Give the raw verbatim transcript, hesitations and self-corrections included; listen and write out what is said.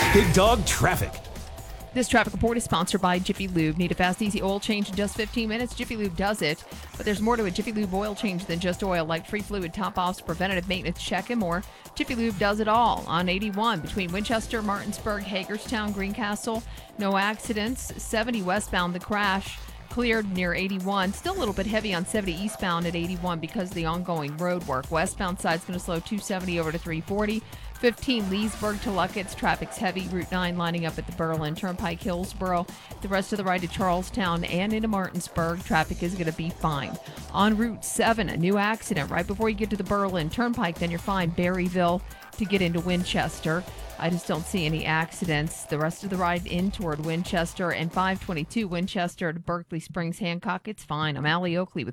Big Dog Traffic. This traffic report is sponsored by Jiffy Lube. Need a fast, easy oil change in just fifteen minutes? Jiffy Lube does it. But there's more to a Jiffy Lube oil change than just oil, like free fluid top-offs, preventative maintenance check, and more. Jiffy Lube does it all on eighty-one between Winchester, Martinsburg, Hagerstown, Greencastle. No accidents. seventy westbound, the crash cleared near eighty-one. Still a little bit heavy on seventy eastbound at eighty-one because of the ongoing road work. Westbound side's going to slow two seventy over to three forty. fifteen Leesburg to Luckett's. Traffic's heavy. Route nine lining up at the Berlin Turnpike, Hillsboro. The rest of the ride to Charlestown and into Martinsburg. Traffic is going to be fine. On Route seven, a new accident right before you get to the Berlin Turnpike. Then you're fine. Berryville to get into Winchester. I just don't see any accidents. The rest of the ride in toward Winchester and five twenty-two Winchester to Berkeley Springs, Hancock. It's fine. I'm Allie Oakley with